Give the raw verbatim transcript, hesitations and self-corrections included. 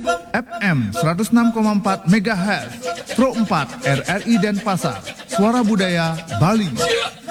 F M seratus enam koma empat MHz, Pro empat R R I Denpasar, Suara Budaya Bali.